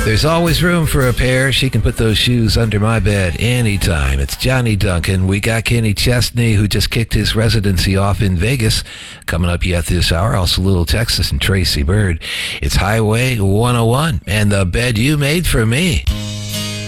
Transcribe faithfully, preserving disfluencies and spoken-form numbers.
There's always room for a pair. She can put those shoes under my bed anytime. It's Johnny Duncan. We got Kenny Chesney, who just kicked his residency off in Vegas. Coming up yet this hour, also Little Texas and Tracy Bird. It's Highway one oh one and the bed you made for me.